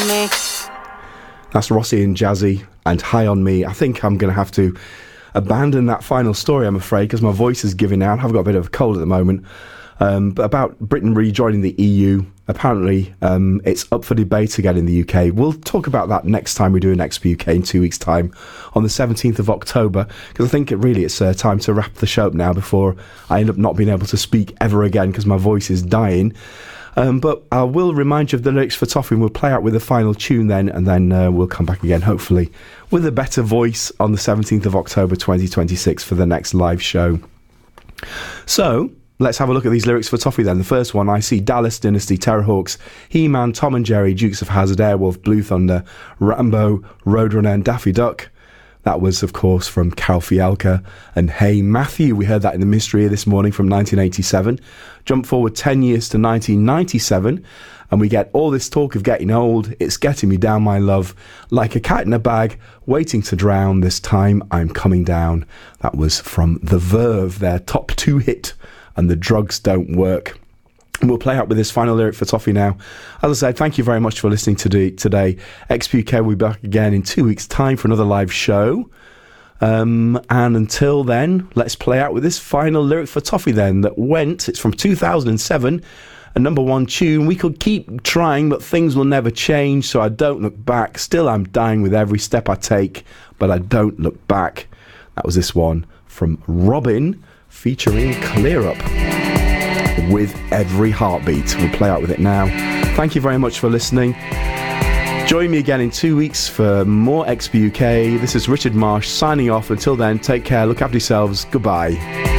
me. That's Rossi and Jazzy and High on Me. I think I'm going to have to abandon that final story, I'm afraid, because my voice is giving out. I've got a bit of a cold at the moment. But about Britain rejoining the EU, apparently it's up for debate again in the UK. We'll talk about that next time we do an Expo UK in 2 weeks' time on the 17th of October, because I think it's time to wrap the show up now before I end up not being able to speak ever again because my voice is dying. But I will remind you of the lyrics for Toffee, and we'll play out with the final tune then, and then we'll come back again, hopefully, with a better voice on the 17th of October 2026 for the next live show. So, let's have a look at these lyrics for Toffee then. The first one, I see Dallas Dynasty, Terrorhawks, He-Man, Tom and Jerry, Dukes of Hazzard, Airwolf, Blue Thunder, Rambo, Roadrunner and Daffy Duck. That was, of course, from Carol Fialka and Hey Matthew. We heard that in the Mystery this morning from 1987. Jump forward 10 years to 1997, and we get All This Talk of Getting Old. It's Getting Me Down, My Love. Like a cat in a bag, waiting to drown. This time I'm coming down. That was from The Verve, their top 2 hit, and The Drugs Don't Work. And we'll play out with this final lyric for Toffee now. As I said, thank you very much for listening today. Expo UK will be back again in 2 weeks' time for another live show. And until then, let's play out with this final lyric for Toffee then that went. It's from 2007, a number 1 tune. We could keep trying, but things will never change, so I don't look back. Still, I'm dying with every step I take, but I don't look back. That was this one from Robin featuring Clear Up. With Every Heartbeat. We'll play out with it now. Thank you very much for listening. Join me again in 2 weeks for more Expo UK. This is Richard Marsh signing off. Until then, take care, look after yourselves. Goodbye.